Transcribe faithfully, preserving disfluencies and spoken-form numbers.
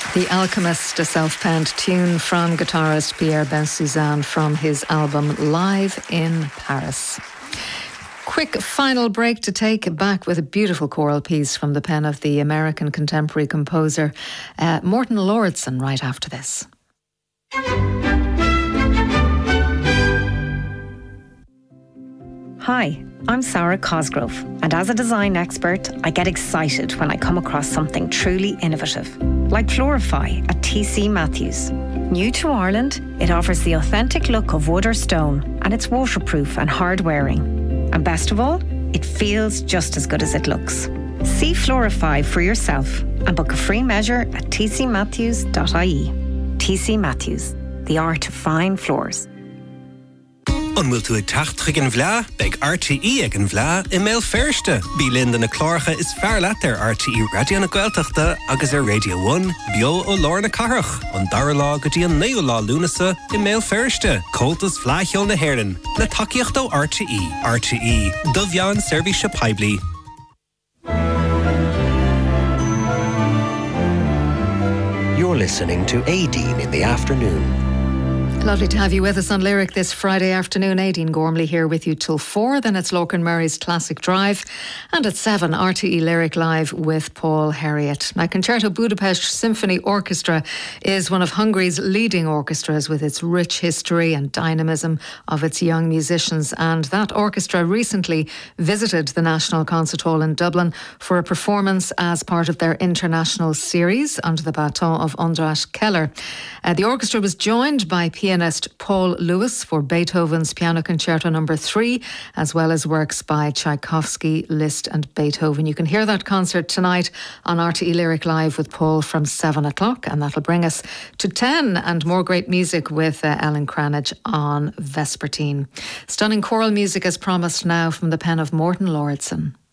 The Alchemist, a self-penned tune from guitarist Pierre Bensoussan from his album Live in Paris. Quick final break to take, back with a beautiful choral piece from the pen of the American contemporary composer uh, Morten Lauridsen right after this. Hi, I'm Sarah Cosgrove, and as a design expert, I get excited when I come across something truly innovative, like Florify at T C Matthews. New to Ireland, it offers the authentic look of wood or stone, and it's waterproof and hard wearing. And best of all, it feels just as good as it looks. See Florify for yourself and book a free measure at t c matthews dot i e. T C Matthews, the art of fine floors. An bhfuil tú ag teacht an bhleá, beag R T E ag an bhleá i mail firste. Bí Linda na Clárcha is fear leat ar R T E Radio na Gaeltachta agus ar Radio one, bio ó Lorna Carach. An dara lá go dtí an naoú lá lúnasa i mail firste. Coltas Flaithio na Héireann. Le takeíocht ó R T E. R T E, do bhean Service Peibli. You're listening to Aideen in the Afternoon. Lovely to have you with us on Lyric this Friday afternoon. Aideen Gormley here with you till four. Then it's Lorcan Murray's Classic Drive. And at seven, R T E Lyric Live with Paul Herriot. Now, Concerto Budapest Symphony Orchestra is one of Hungary's leading orchestras with its rich history and dynamism of its young musicians. And that orchestra recently visited the National Concert Hall in Dublin for a performance as part of their international series under the baton of András Keller. Uh, the orchestra was joined by pianist Paul Lewis for Beethoven's Piano Concerto number three, as well as works by Tchaikovsky, Liszt and Beethoven. You can hear that concert tonight on R T E Lyric Live with Paul from seven o'clock, and that'll bring us to ten, and more great music with uh, Ellen Cranage on Vespertine. Stunning choral music as promised now from the pen of Morten Lauridsen.